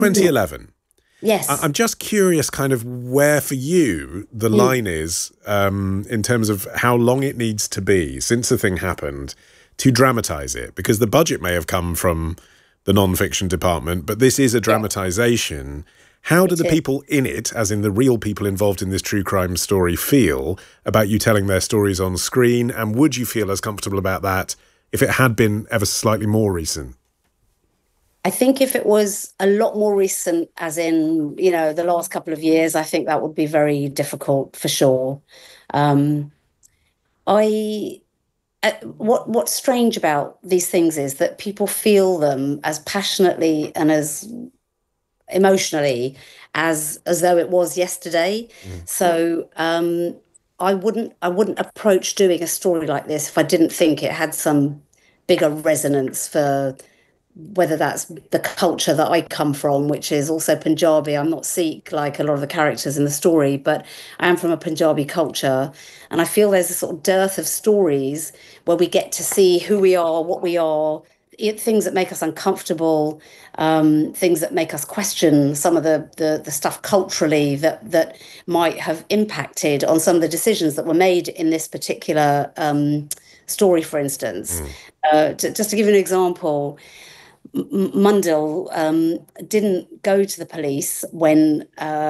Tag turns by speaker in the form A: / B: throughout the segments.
A: Mhm.
B: 2011.
A: Yes.
B: I'm just curious kind of where for you the
A: Mm.
B: line is in terms of how long it needs to be since the thing happened to dramatise it, because the budget may have come from the non-fiction department, but this is a
A: Yeah,
B: dramatisation. How do
A: it
B: the
A: is.
B: people in it, as in the real people involved in this true crime story, feel about you telling their stories on screen? And would you feel as comfortable about that if it had been ever slightly more recent?
A: I think if it was a lot more recent, as in, the last couple of years, I think that would be very difficult for sure. Um, I what's strange about these things is that people feel them as passionately and as emotionally as though it was yesterday.
B: Mm.
A: So I wouldn't approach doing a story like this if I didn't think it had some bigger resonance for whether that's the culture that I come from, which is also Punjabi. I'm not Sikh like a lot of the characters in the story, but I am from a Punjabi culture. And I feel there's a sort of dearth of stories where we get to see who we are, what we are, things that make us uncomfortable, things that make us question some of the stuff culturally that might have impacted on some of the decisions that were made in this particular story, for instance.
B: Mm.
A: Just to give you an example, Mundell didn't go to the police when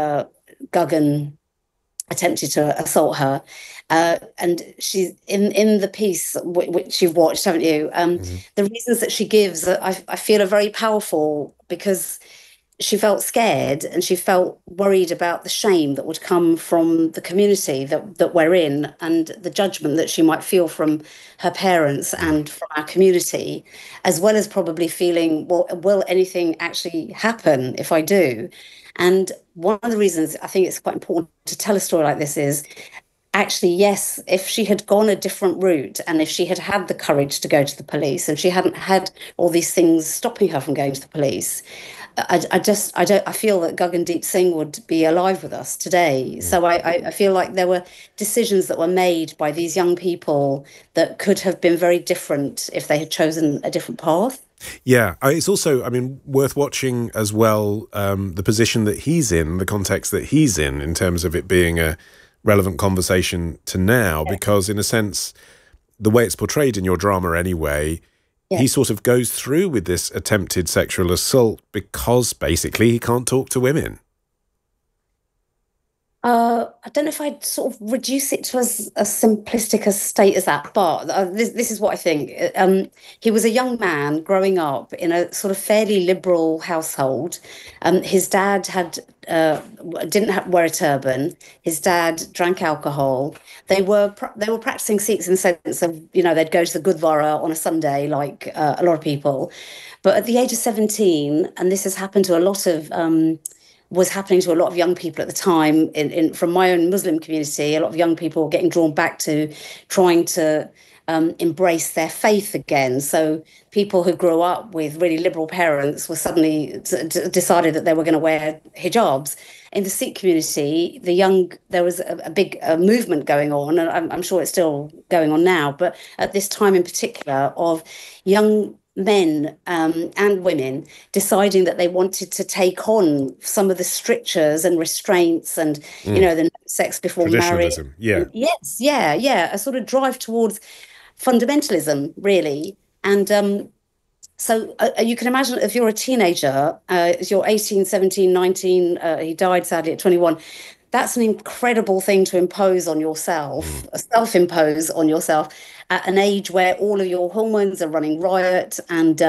A: Guggen attempted to assault her. And she's in the piece which you've watched, haven't you?
B: Mhm.
A: The reasons that she gives, I feel, are very powerful because she felt scared and she felt worried about the shame that would come from the community that we're in and the judgment that she might feel from her parents
B: Mm.
A: and from our community, as well as probably feeling, well, will anything actually happen if I do? And one of the reasons I think it's quite important to tell a story like this is actually, yes, if she had gone a different route and if she had had the courage to go to the police and she hadn't had all these things stopping her from going to the police, I feel that Gagandeep Singh would be alive with us today.
B: Mm.
A: So I feel like there were decisions that were made by these young people that could have been very different if they had chosen a different path.
B: Yeah, it's also, I mean, worth watching as well, the position that he's in, the context that he's in terms of it being a relevant conversation to now,
A: Yeah.
B: because in a sense, the way it's portrayed in your drama anyway,
A: Yeah.
B: he sort of goes through with this attempted sexual assault because basically he can't talk to women.
A: I don't know if I'd sort of reduce it to as simplistic a state as that, but this is what I think. He was a young man growing up in a sort of fairly liberal household. His dad didn't wear a turban. His dad drank alcohol. They were practicing Sikhs in the sense of they'd go to the Gurdwara on a Sunday like a lot of people, but at the age of 17, and this has happened to a lot of was happening to a lot of young people at the time from my own Muslim community. A lot of young people were getting drawn back to trying to embrace their faith again. So people who grew up with really liberal parents were suddenly decided that they were going to wear hijabs. In the Sikh community, there was a big movement going on, and I'm sure it's still going on now. But at this time in particular, of young men and women deciding that they wanted to take on some of the strictures and restraints and
B: Mm.
A: the no sex before marriage.
B: Traditionalism, yeah.
A: And yes, yeah, yeah, a sort of drive towards fundamentalism, really. And so you can imagine if you're a teenager, if you're 18, 17, 19, he died sadly at 21, that's an incredible thing to impose on
B: Mm.
A: yourself, self-impose on yourself at an age where all of your hormones are running riot. And,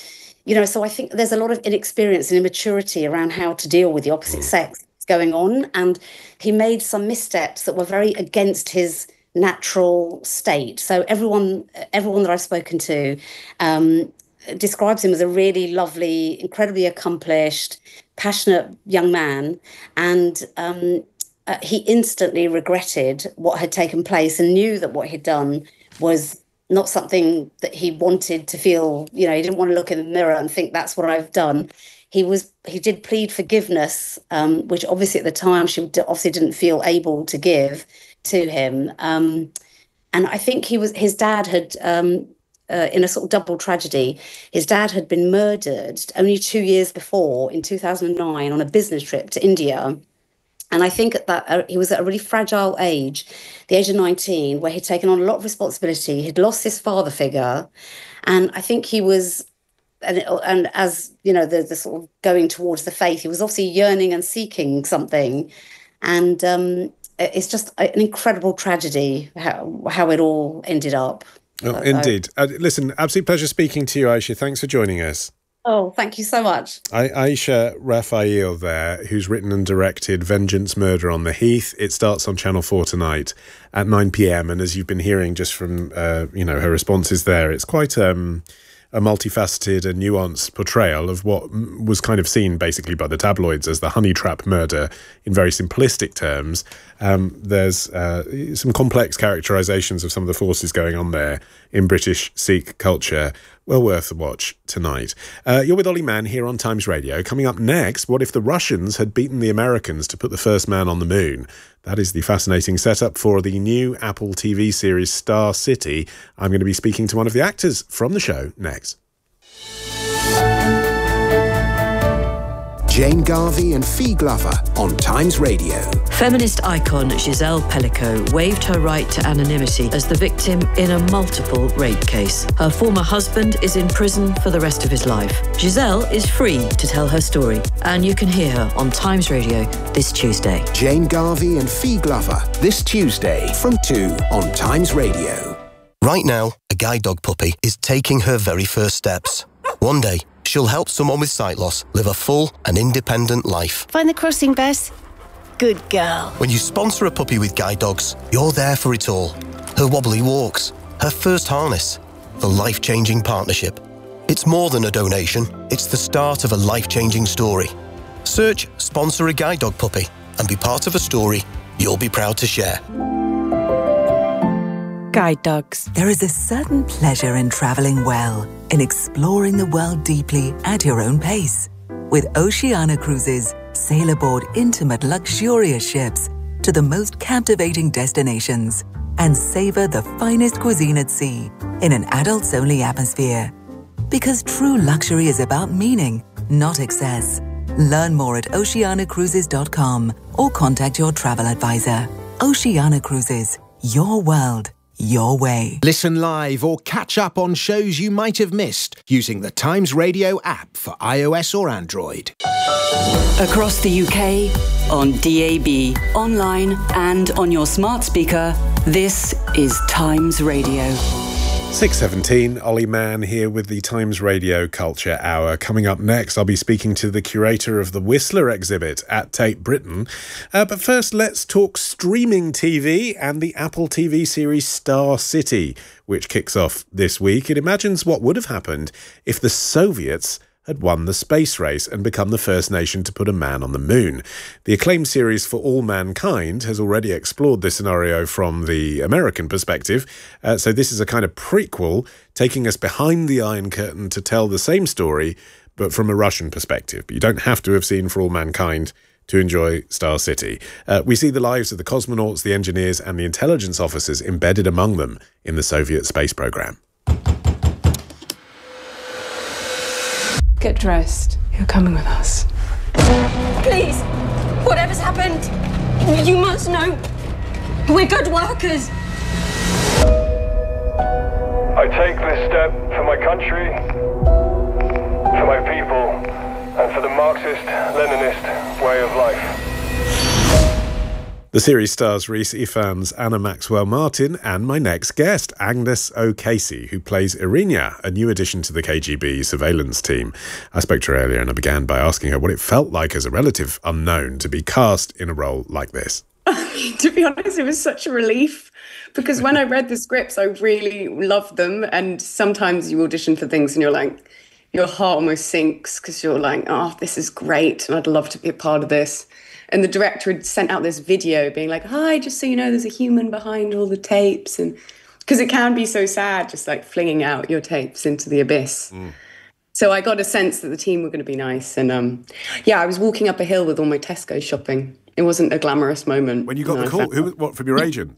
A: so I think there's a lot of inexperience and immaturity around how to deal with the opposite
B: Mm.
A: sex going on. And he made some missteps that were very against his natural state. So everyone that I've spoken to, describes him as a really lovely, incredibly accomplished, passionate young man. And he instantly regretted what had taken place and knew that what he'd done was not something that he wanted to feel. He didn't want to look in the mirror and think that's what I've done. He did plead forgiveness, which obviously at the time she obviously didn't feel able to give to him. And I think his dad had in a sort of double tragedy. His dad had been murdered only 2 years before, in 2009, on a business trip to India. And I think at that he was at a really fragile age, the age of 19, where he'd taken on a lot of responsibility. He'd lost his father figure. And I think he was, and as, you know, the sort of going towards the faith, he was obviously yearning and seeking something. And it's just an incredible tragedy how it all ended up.
B: Oh, indeed. Listen, absolute pleasure speaking to you, Aisha. Thanks for joining us.
A: Oh, thank you so much.
B: Aisha Raphael there, who's written and directed Vengeance Murder on the Heath. It starts on Channel 4 tonight at 9 p.m. And as you've been hearing just from, her responses there, it's quite a multifaceted and nuanced portrayal of what was kind of seen basically by the tabloids as the honey trap murder in very simplistic terms. There's some complex characterizations of some of the forces going on there in British Sikh culture. Well worth a watch tonight. You're with Ollie Mann here on Times Radio. Coming up next, what if the Russians had beaten the Americans to put the first man on the moon? That is the fascinating setup for the new Apple TV series Star City. I'm going to be speaking to one of the actors from the show next.
C: Jane Garvey and Fee Glover on Times Radio.
D: Feminist icon Giselle Pellico waived her right to anonymity as the victim in a multiple rape case. Her former husband is in prison for the rest of his life. Giselle is free to tell her story, and you can hear her on Times Radio this Tuesday.
C: Jane Garvey and Fee Glover this Tuesday from 2 on Times Radio.
E: Right now, a guide dog puppy is taking her very first steps. One day, she'll help someone with sight loss live a full and independent life.
F: Find the crossing, Bess. Good girl.
E: When you sponsor a puppy with guide dogs, you're there for it all. Her wobbly walks, her first harness, the life-changing partnership. It's more than a donation, it's the start of a life-changing story. Search Sponsor a Guide Dog Puppy and be part of a story you'll be proud to share.
F: Guide dogs.
G: There is a certain pleasure in travelling well, in exploring the world deeply at your own pace. With Oceania Cruises, sail aboard intimate, luxurious ships to the most captivating destinations and savour the finest cuisine at sea in an adults-only atmosphere. Because true luxury is about meaning, not excess. Learn more at oceanacruises.com or contact your travel advisor. Oceania Cruises, your world, your way.
C: Listen live or catch up on shows you might have missed using the Times Radio app for iOS or Android.
H: Across the UK, on DAB, online and on your smart speaker, this is Times Radio.
B: 6:17, Ollie Mann here with the Times Radio Culture Hour. Coming up next, I'll be speaking to the curator of the Whistler exhibit at Tate Britain. But first, let's talk streaming TV and the Apple TV series Star City, which kicks off this week. It imagines what would have happened if the Soviets had won the space race and become the first nation to put a man on the moon. The acclaimed series For All Mankind has already explored this scenario from the American perspective, so this is a kind of prequel taking us behind the Iron Curtain to tell the same story, but from a Russian perspective. But you don't have to have seen For All Mankind to enjoy Star City. We see the lives of the cosmonauts, the engineers and the intelligence officers embedded among them in the Soviet space program.
I: Get dressed. You're coming with us.
J: Please, whatever's happened, you must know we're good workers.
K: I take this step for my country, for my people, and for the Marxist-Leninist way of life.
B: The series stars Rhys Ifans, Anna Maxwell Martin, and my next guest, Agnes O'Casey, who plays Irina, a new addition to the KGB surveillance team. I spoke to her earlier and I began by asking her what it felt like as a relative unknown to be cast in a role like this.
I: To be honest, it was such a relief because when I read the scripts, I really loved them. And sometimes you audition for things and you're like, your heart almost sinks because you're like, oh, this is great and I'd love to be a part of this. And the director had sent out this video being like, hi, just so you know, there's a human behind all the tapes. And because it can be so sad, just like flinging out your tapes into the abyss. So I got a sense that the team were going to be nice. And I was walking up a hill with all my Tesco shopping. It wasn't a glamorous moment.
B: When you got the call, what, from your agent?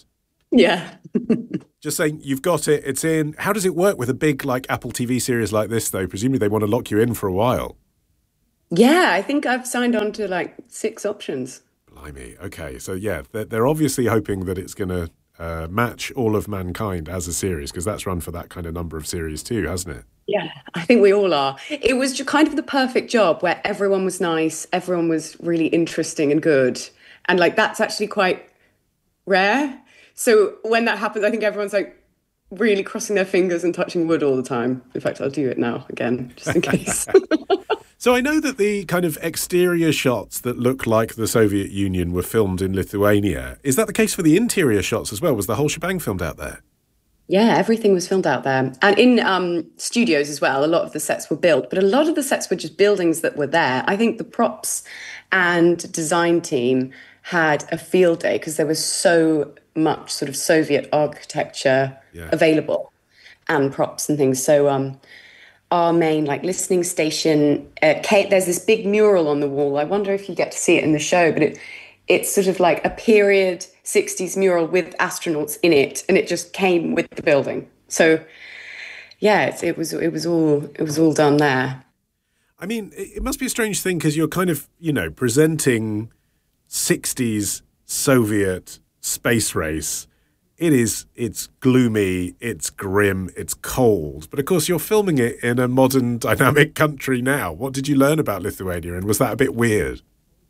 I: Yeah.
B: Just saying, you've got it, it's in. How does it work with a big like Apple TV series like this, though? Presumably they want to lock you in for a while.
I: Yeah, I think I've signed on to like 6 options.
B: Blimey. Okay, so yeah, they're obviously hoping that it's going to match All of Mankind as a series, because that's run for that kind of number of series too, hasn't it?
I: Yeah, I think we all are. It was kind of the perfect job where everyone was nice, everyone was really interesting and good. And like that's actually quite rare. So when that happens, I think everyone's like really crossing their fingers and touching wood all the time. In fact, I'll do it now again, just in case.
B: So I know that the kind of exterior shots that look like the Soviet Union were filmed in Lithuania. Is that the case for the interior shots as well? Was the whole shebang filmed out there?
I: Yeah, everything was filmed out there. And in studios as well, a lot of the sets were built, but a lot of the sets were just buildings that were there. I think the props and design team had a field day because there was so much sort of Soviet architecture available and props and things. So our main like listening station, there's this big mural on the wall. I wonder if you get to see it in the show, but it's sort of like a period 60s mural with astronauts in it, and it just came with the building. So yeah, it was all done there.
B: I mean, it must be a strange thing because you're kind of, presenting 60s Soviet space race. It's gloomy, it's grim, it's cold. But of course, you're filming it in a modern, dynamic country now. What did you learn about Lithuania, and was that a bit weird?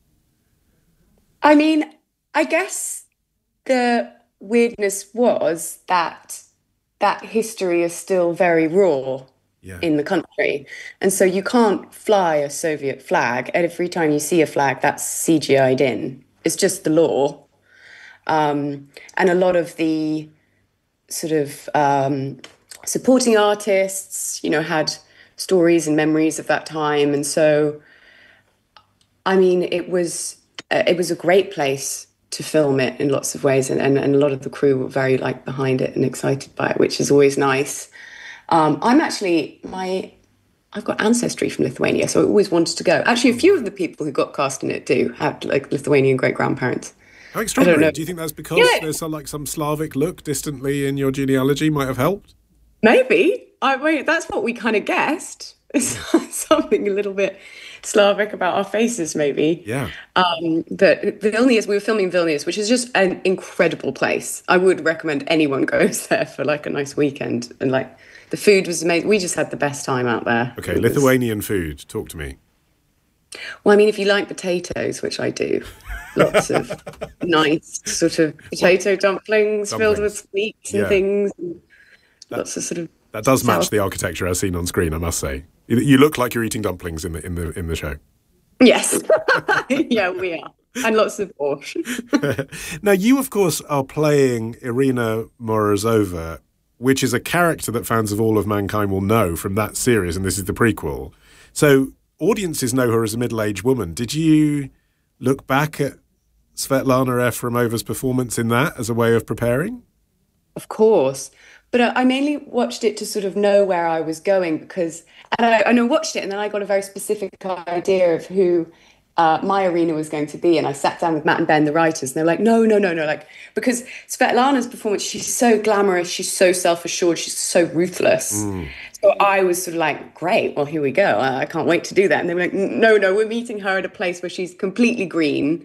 I: I mean, I guess the weirdness was that history is still very raw in the country. And so you can't fly a Soviet flag. And every time you see a flag, that's CGI'd in. It's just the law. And a lot of the sort of supporting artists, had stories and memories of that time. And so, I mean, it was a great place to film it in lots of ways. And a lot of the crew were very behind it and excited by it, which is always nice. I've got ancestry from Lithuania, so I always wanted to go. Actually, a few of the people who got cast in it do have Lithuanian great-grandparents.
B: How extraordinary. Do you think that's because there's some Slavic look distantly in your genealogy might have helped?
I: Maybe. That's what we kind of guessed. Something a little bit Slavic about our faces, maybe.
B: Yeah.
I: But Vilnius, we were filming in Vilnius, which is just an incredible place. I would recommend anyone goes there for a nice weekend. And the food was amazing. We just had the best time out there.
B: Okay, Lithuanian food. Talk to me.
I: Well, I mean, if you like potatoes, which I do, lots of nice sort of potato dumplings filled with sweets and things. And lots of sort of...
B: That does match the architecture I've seen on screen, I must say. You look like you're eating dumplings in the show.
I: Yes. Yeah, we are. And lots of borscht.
B: Now, you, of course, are playing Irina Morozova, which is a character that fans of All of Mankind will know from that series, and this is the prequel. So audiences know her as a middle-aged woman. Did you look back at Svetlana Efremova's performance in that as a way of preparing?
I: Of course. But I mainly watched it to sort of know where I was going because... And I watched it, and then I got a very specific idea of who my Irina was going to be. And I sat down with Matt and Ben, the writers, and they're like, no. Because Svetlana's performance, she's so glamorous, she's so self-assured, she's so ruthless. So I was sort of like, great, well, here we go. I can't wait to do that. And they were like, no, we're meeting her at a place where she's completely green.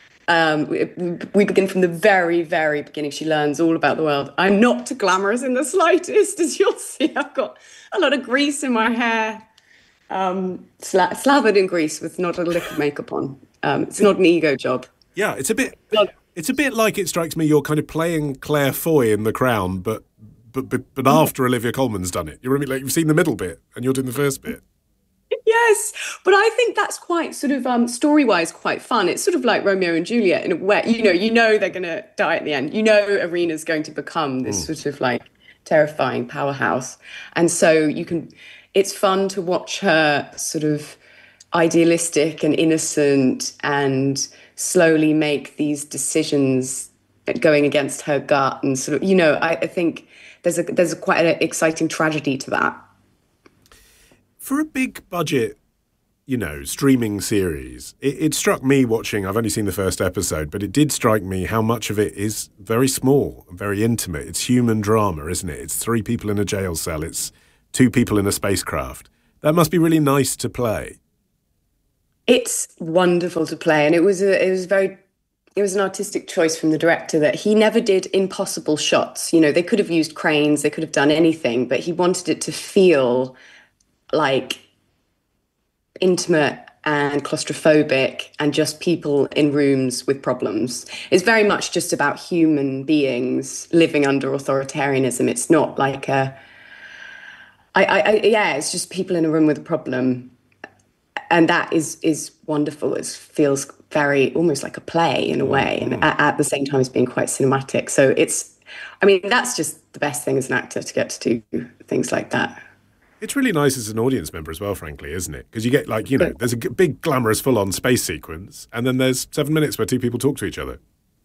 I: We begin from the very, very beginning. She learns all about the world. I'm not glamorous in the slightest, as you'll see. I've got a lot of grease in my hair, slathered in grease with not a lick of makeup on. It's not an ego job.
B: Yeah, it's a bit like, it strikes me, you're kind of playing Claire Foy in The Crown, but after Olivia Colman's done it. You know what I mean? Like, you've seen the middle bit and you're doing the first bit.
I: Yes, but I think that's quite sort of story-wise quite fun. It's sort of like Romeo and Juliet in a way. You know they're going to die at the end. You know Irina's going to become this sort of terrifying powerhouse. And so it's fun to watch her sort of idealistic and innocent and slowly make these decisions going against her gut and sort of, I think there's quite an exciting tragedy to that.
B: For a big budget, streaming series, it struck me watching, I've only seen the first episode, but it did strike me how much of it is very small, very intimate. It's human drama, isn't it? It's 3 people in a jail cell. It's 2 people in a spacecraft. That must be really nice to play.
I: It's wonderful to play, and it was an artistic choice from the director that he never did impossible shots. They could have used cranes, they could have done anything, but he wanted it to feel like intimate and claustrophobic and just people in rooms with problems. It's very much just about human beings living under authoritarianism. It's not like it's just people in a room with a problem. And that is wonderful. It feels very almost like a play in a way, and at the same time as being quite cinematic. So that's just the best thing as an actor, to get to do things like that.
B: It's really nice as an audience member as well, frankly, isn't it? Because you get there's a big glamorous full-on space sequence, and then there's 7 minutes where 2 people talk to each other.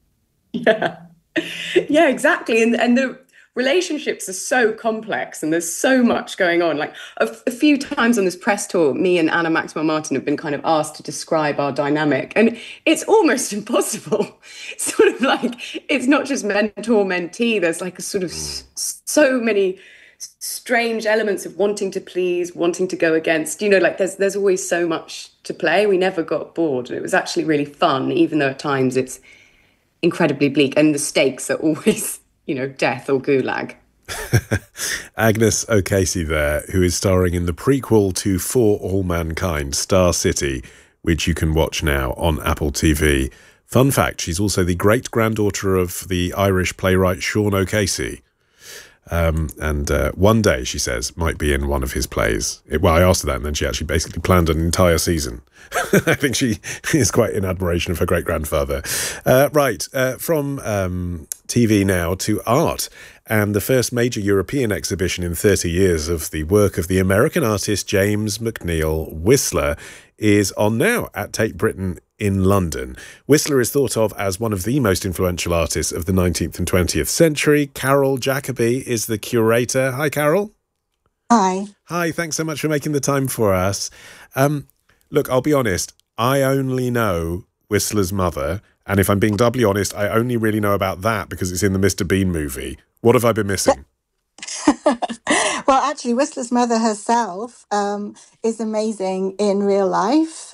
I: Yeah, exactly. And the relationships are so complex, and there's so much going on. Like a few times on this press tour, me and Anna Maxwell Martin have been kind of asked to describe our dynamic, and it's almost impossible. Sort of like, it's not just mentor-mentee. There's like a sort of so many strange elements of wanting to please, wanting to go against. There's always so much to play. We never got bored, and it was actually really fun, even though at times it's incredibly bleak, and the stakes are always death or gulag.
B: Agnes O'Casey there, who is starring in the prequel to For All Mankind, Star City, which you can watch now on Apple TV. Fun fact, she's also the great-granddaughter of the Irish playwright Sean O'Casey. And one day, she says, might be in one of his plays. I asked her that, and then she actually basically planned an entire season. I think she is quite in admiration of her great-grandfather. From TV now to art. And the first major European exhibition in 30 years of the work of the American artist James McNeill Whistler is on now at Tate Britain in London. Whistler is thought of as one of the most influential artists of the 19th and 20th century. Carol Jacoby is the curator. Hi, Carol.
L: Hi.
B: Hi, thanks so much for making the time for us. Look, I'll be honest, I only know Whistler's mother, and if I'm being doubly honest, I only really know about that because it's in the Mr. Bean movie. What have I been missing?
L: Well, actually, Whistler's mother herself is amazing in real life.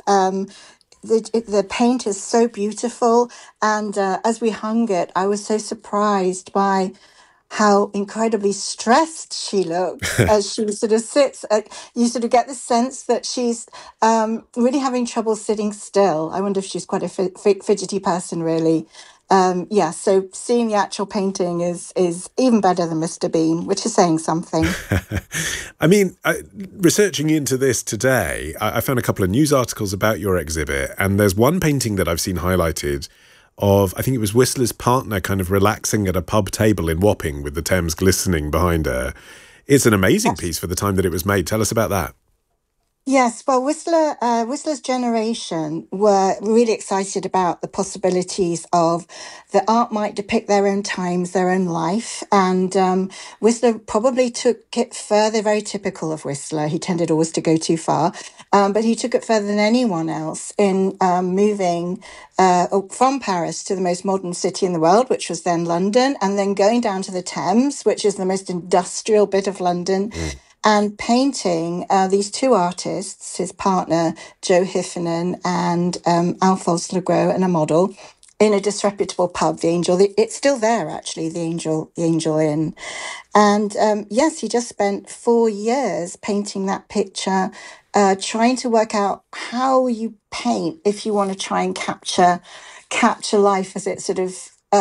L: The paint is so beautiful, and as we hung it, I was so surprised by how incredibly stressed she looked as she sort of sits. You sort of get the sense that she's really having trouble sitting still. I wonder if she's quite a fidgety person, really. So seeing the actual painting is even better than Mr. Bean, which is saying something.
B: I mean, researching into this today, I found a couple of news articles about your exhibit, and there's one painting that I've seen highlighted of, I think it was Whistler's partner kind of relaxing at a pub table in Wapping with the Thames glistening behind her. It's an amazing piece for the time that it was made. Tell us about that.
L: Yes, well, Whistler's generation were really excited about the possibilities of the art might depict their own times, their own life. And Whistler probably took it further, very typical of Whistler. He tended always to go too far, but he took it further than anyone else in moving from Paris to the most modern city in the world, which was then London, and then going down to the Thames, which is the most industrial bit of London. And painting these 2 artists, his partner, Joe Heffernan, and Alphonse Legros, and a model, in a disreputable pub, the Angel. It's still there, actually, the Angel Inn. And he just spent 4 years painting that picture, trying to work out how you paint if you want to try and capture life as it sort of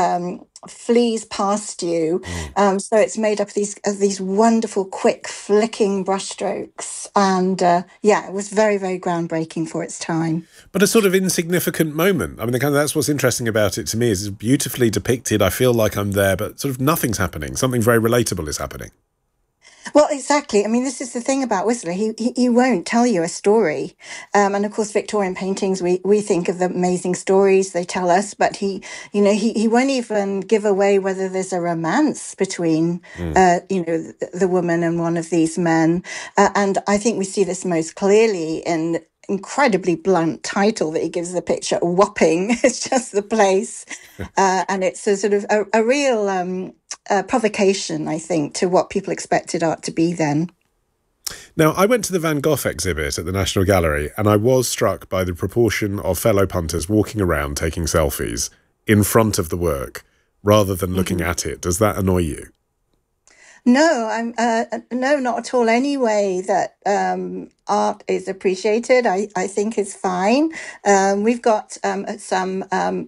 L: flees past you. So it's made up of these wonderful, quick, flicking brushstrokes. And it was very, very groundbreaking for its time.
B: But a sort of insignificant moment. I mean, that's what's interesting about it to me, is it's beautifully depicted. I feel like I'm there, but sort of nothing's happening. Something very relatable is happening.
L: Well, exactly. I mean, this is the thing about Whistler. He won't tell you a story. And of course, Victorian paintings, we think of the amazing stories they tell us, but he won't even give away whether there's a romance between, the woman and one of these men. And I think we see this most clearly in incredibly blunt title that he gives the picture, Whopping. It's just the place. And it's a sort of a real provocation, I think, to what people expected art to be then.
B: Now, I went to the Van Gogh exhibit at the National Gallery, and I was struck by the proportion of fellow punters walking around taking selfies in front of the work rather than looking at it. Does that annoy you?
L: No, no, not at all. Any way that art is appreciated, I think is fine. We've got some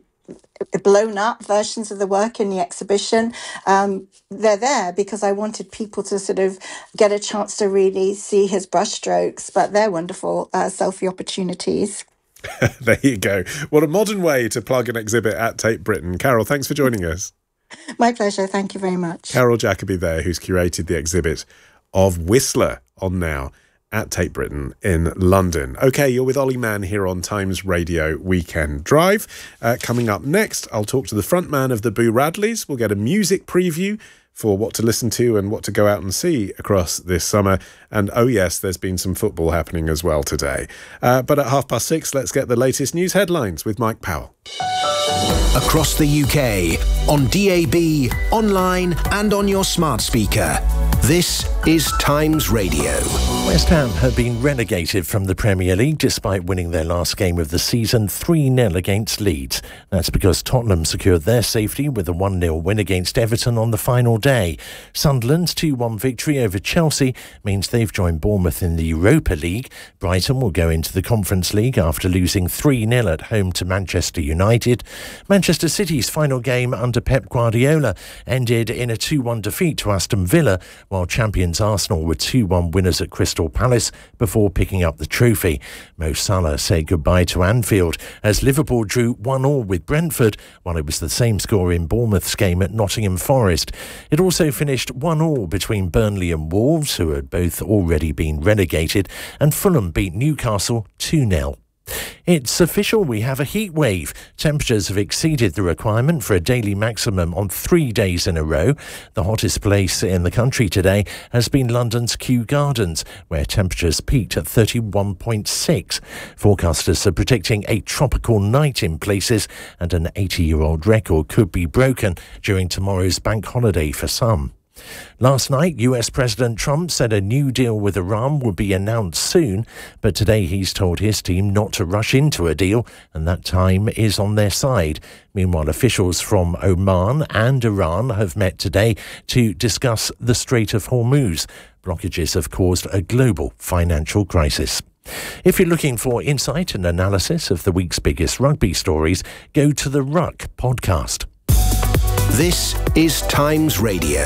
L: blown up versions of the work in the exhibition. They're there because I wanted people to sort of get a chance to really see his brushstrokes, but they're wonderful selfie opportunities.
B: There you go. What a modern way to plug an exhibit at Tate Britain. Carol, thanks for joining us.
L: My pleasure. Thank you very much.
B: Carol Jacobi there, who's curated the exhibit of Whistler on now at Tate Britain in London. OK, you're with Ollie Mann here on Times Radio Weekend Drive. Coming up next, I'll talk to the frontman of the Boo Radleys. We'll get a music preview for what to listen to and what to go out and see across this summer. And oh yes, there's been some football happening as well today. But at 6:30, let's get the latest news headlines with Mike Powell.
C: Across the UK, on DAB, online and on your smart speaker. This is Times Radio.
M: West Ham have been relegated from the Premier League despite winning their last game of the season 3-0 against Leeds. That's because Tottenham secured their safety with a 1-0 win against Everton on the final day. Sunderland's 2-1 victory over Chelsea means they've joined Bournemouth in the Europa League. Brighton will go into the Conference League after losing 3-0 at home to Manchester United. Manchester City's final game under Pep Guardiola ended in a 2-1 defeat to Aston Villa, while champions Arsenal were 2-1 winners at Crystal Palace before picking up the trophy. Mo Salah said goodbye to Anfield as Liverpool drew 1-1 with Brentford, while it was the same score in Bournemouth's game at Nottingham Forest. It also finished 1-1 between Burnley and Wolves, who had both already been relegated, and Fulham beat Newcastle 2-0. It's official, we have a heat wave. Temperatures have exceeded the requirement for a daily maximum on 3 days in a row. The hottest place in the country today has been London's Kew Gardens, where temperatures peaked at 31.6. Forecasters are predicting a tropical night in places, and an 80-year-old record could be broken during tomorrow's bank holiday for some. Last night, US President Trump said a new deal with Iran would be announced soon, but today he's told his team not to rush into a deal, and that time is on their side. Meanwhile, officials from Oman and Iran have met today to discuss the Strait of Hormuz. Blockages have caused a global financial crisis. If you're looking for insight and analysis of the week's biggest rugby stories, go to the Ruck podcast.
C: This is Times Radio.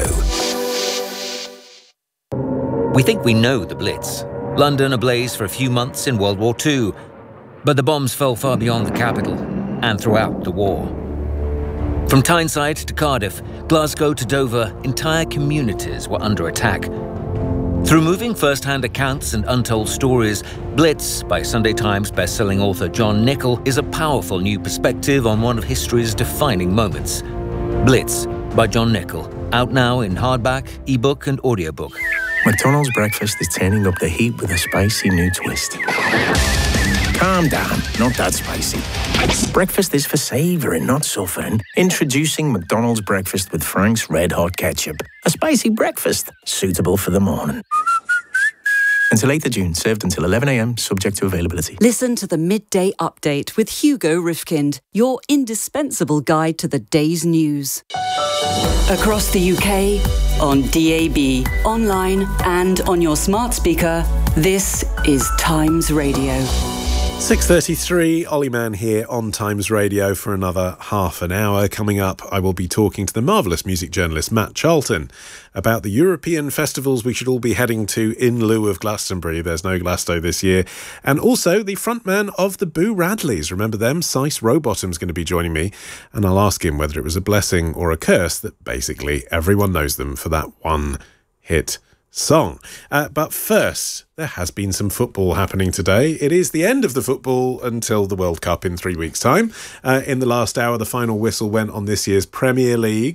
N: We think we know the Blitz. London ablaze for a few months in World War II. But the bombs fell far beyond the capital and throughout the war. From Tyneside to Cardiff, Glasgow to Dover, entire communities were under attack. Through moving first-hand accounts and untold stories, Blitz, by Sunday Times best-selling author John Nichol, is a powerful new perspective on one of history's defining moments. Blitz by John Nichol, out now in hardback, ebook and audiobook.
O: McDonald's breakfast is turning up the heat with a spicy new twist. Calm down, not that spicy. Breakfast is for savouring, not suffering. Introducing McDonald's breakfast with Frank's Red Hot Ketchup. A spicy breakfast, suitable for the morning. Until 8th of June, served until 11 a.m, subject to availability.
H: Listen to the Midday Update with Hugo Rifkind, your indispensable guide to the day's news. Across the UK, on DAB, online and on your smart speaker, this is Times Radio.
B: 6:33, Ollie Mann here on Times Radio for another half an hour. Coming up, I will be talking to the marvellous music journalist Matt Charlton about the European festivals we should all be heading to in lieu of Glastonbury. There's no Glasto this year. And also the frontman of the Boo Radleys. Remember them? Sice Rowbottom's going to be joining me. And I'll ask him whether it was a blessing or a curse that basically everyone knows them for that one hit song. But first, there has been some football happening today. It is the end of the football until the World Cup in 3 weeks' time. In the last hour, the final whistle went on this year's Premier League.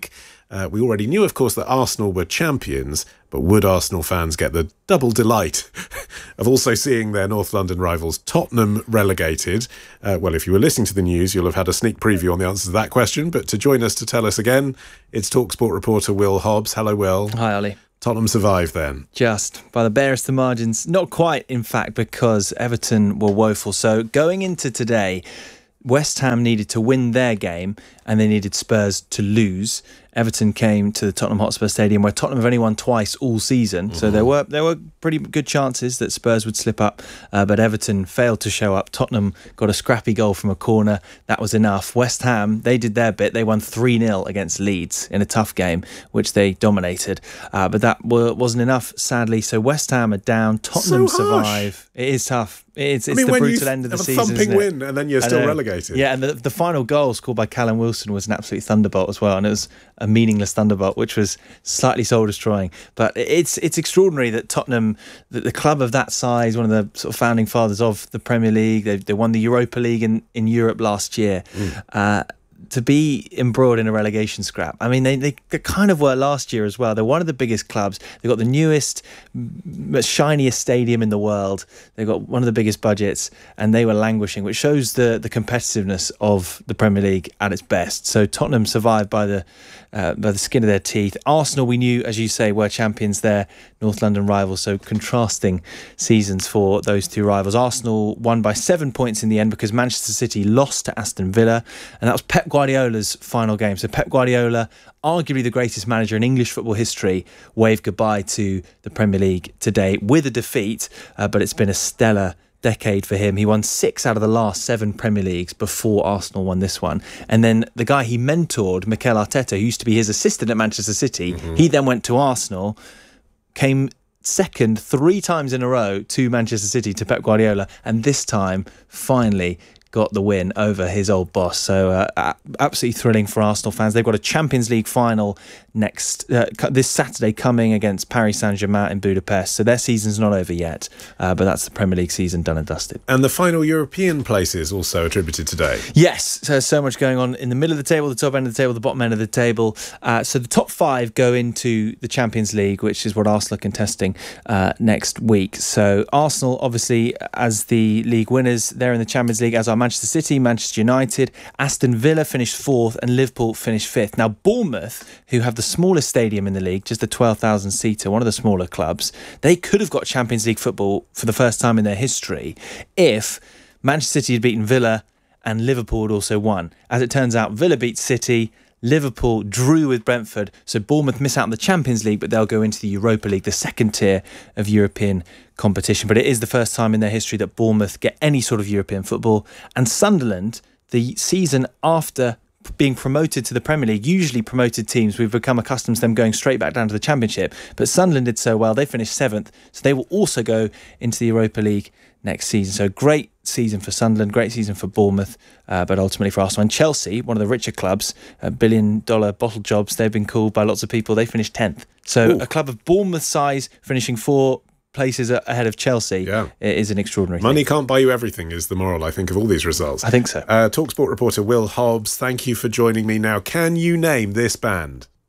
B: We already knew, of course, that Arsenal were champions, but would Arsenal fans get the double delight of also seeing their North London rivals Tottenham relegated? Well, if you were listening to the news, you'll have had a sneak preview on the answer to that question. But to join us to tell us again, it's TalkSport reporter Will Hobbs. Hello, Will.
P: Hi, Ollie.
B: Tottenham survived then?
P: Just by the barest of margins. Not quite, in fact, because Everton were woeful. So going into today, West Ham needed to win their game and they needed Spurs to lose. Everton came to the Tottenham Hotspur Stadium, where Tottenham have only won twice all season. So there were pretty good chances that Spurs would slip up, but Everton failed to show up. Tottenham got a scrappy goal from a corner. That was enough. West Ham, they did their bit. They won 3-0 against Leeds in a tough game, which they dominated. But that wasn't enough, sadly. So West Ham are down. Tottenham survive. It is tough. It's the brutal end of the season.
B: A thumping win and then you're still relegated.
P: Yeah, and the final goal scored by Callum Wilson was an absolute thunderbolt as well, and it was a meaningless thunderbolt, which was slightly soul-destroying. But it's extraordinary that Tottenham, the club of that size, one of the sort of founding fathers of the Premier League, they won the Europa League in Europe last year. To be embroiled in a relegation scrap. I mean, they kind of were last year as well. They're one of the biggest clubs. They've got the newest, shiniest stadium in the world. They've got one of the biggest budgets, and they were languishing, which shows the competitiveness of the Premier League at its best. So Tottenham survived by the skin of their teeth. Arsenal, we knew, as you say, were champions, their North London rivals. So contrasting seasons for those two rivals. Arsenal won by 7 points in the end because Manchester City lost to Aston Villa, and that was Pep Guardiola's final game. So Pep Guardiola, arguably the greatest manager in English football history, waved goodbye to the Premier League today with a defeat, but it's been a stellar decade for him. He won 6 out of the last 7 Premier Leagues before Arsenal won this one. And then the guy he mentored, Mikel Arteta, who used to be his assistant at Manchester City, he then went to Arsenal, came second 3 times in a row to Manchester City, to Pep Guardiola, and this time finally got the win over his old boss. So absolutely thrilling for Arsenal fans. They've got a Champions League final this Saturday coming against Paris Saint-Germain in Budapest. So their season's not over yet, but that's the Premier League season done and dusted.
B: And the final European places also attributed today.
P: Yes, so much going on in the middle of the table, the top end of the table, the bottom end of the table. So the top 5 go into the Champions League, which is what Arsenal are contesting next week. So Arsenal, obviously, as the league winners, they're in the Champions League, as are Manchester City, Manchester United. Aston Villa finished 4th and Liverpool finished 5th. Now Bournemouth, who have the smallest stadium in the league, just a 12,000 seater, one of the smaller clubs, they could have got Champions League football for the first time in their history if Manchester City had beaten Villa and Liverpool had also won. As it turns out, Villa beat City, Liverpool drew with Brentford, so Bournemouth miss out on the Champions League, but they'll go into the Europa League, the second tier of European competition. But it is the first time in their history that Bournemouth get any sort of European football. And Sunderland, the season after being promoted to the Premier League, usually promoted teams, we've become accustomed to them going straight back down to the Championship, but Sunderland did so well, they finished 7th, so they will also go into the Europa League next season. So great season for Sunderland, great season for Bournemouth, but ultimately for Arsenal. And Chelsea, one of the richer clubs, $1 billion bottle jobs, they've been called by lots of people, they finished 10th. So a club of Bournemouth size finishing 4 places ahead of Chelsea is an extraordinary
B: Money
P: thing.
B: can't buy you everything is the moral, I think, of all these results.
P: I think so.
B: TalkSport reporter Will Hobbs, thank you for joining me. Now, can you name this band?